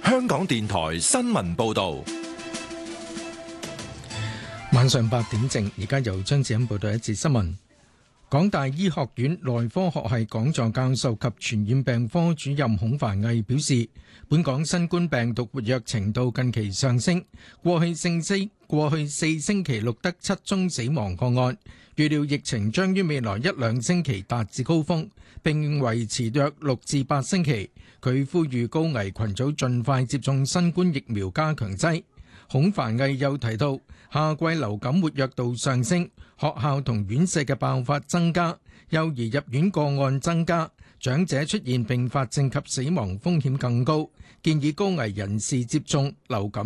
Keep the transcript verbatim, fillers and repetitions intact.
香港電台新聞報道。 晚上八點正，而家由張子欣報道一節新聞。港大醫學院內科學系講座教授及傳染病科主任孔繁毅表示，本港新冠病毒活躍程度近期上升，過去四星過去四星期錄得七宗死亡個案，預料疫情將於未來一兩星期達至高峰，並維持約六至八星期。佢呼籲高危群組盡快接種新冠疫苗加強劑。孔繁毅又提到，夏季流感活躍度上升，學校同院舍嘅爆發增加，幼兒入院個案增加，長者出現併發症及死亡風險更高，建議高危人士接種流感